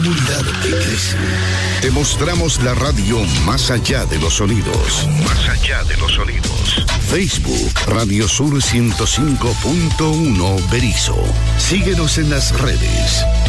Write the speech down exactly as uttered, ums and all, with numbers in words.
Comunidad que crece. Te mostramos la radio más allá de los sonidos. Más allá de los sonidos. Facebook, Radio Sur ciento cinco punto uno Berisso. Síguenos en las redes.